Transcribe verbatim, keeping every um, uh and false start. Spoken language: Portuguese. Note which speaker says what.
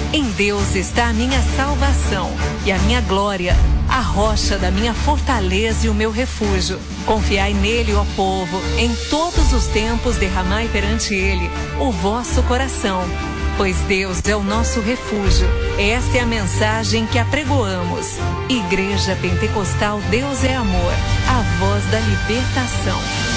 Speaker 1: Em Deus está a minha salvação e a minha glória, a rocha da minha fortaleza e o meu refúgio. Confiai nele, ó povo, em todos os tempos derramai perante ele o vosso coração. Pois Deus é o nosso refúgio. Esta é a mensagem que apregoamos. Igreja Pentecostal Deus é Amor, a voz da libertação.